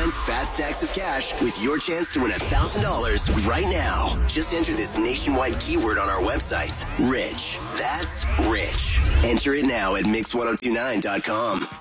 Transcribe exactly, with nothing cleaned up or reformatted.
1099's Fat Stacks of Cash with your chance to win one thousand dollars right now. Just enter this nationwide keyword on our website, Rich. That's Rich. Enter it now at mix ten twenty-nine dot com.